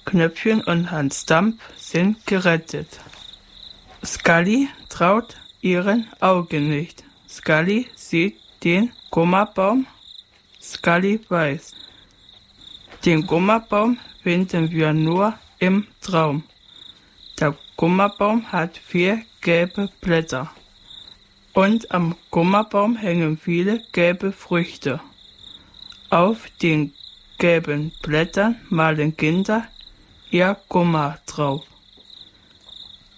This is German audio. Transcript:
Knöpfchen und Hans Dampf sind gerettet. Scully traut ihren Augen nicht. Scully sieht den Gummerbaum. Scully weiß, den Gummerbaum finden wir nur im Traum. Der Gummerbaum hat 4 gelbe Blätter. Und am Gummerbaum hängen viele gelbe Früchte. Auf den gelben Blättern malen Kinder ihr Gummer drauf.